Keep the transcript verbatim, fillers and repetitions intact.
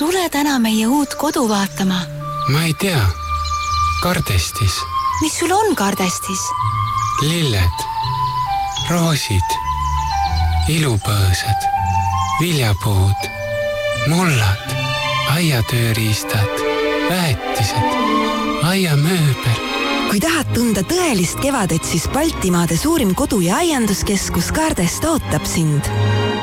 tule täna meie uut kodu vaatama. Ma ei tea. Kardestis. Mis sul on kardestis? Lilled, roosid, ilupõõsad, viljapuud, mullad, aiatööriistad, väetised, aiamööbel. Kui tahad tunda tõelist kevadet, siis Baltimaade suurim kodu- ja aianduskeskus Kardest ootab sind.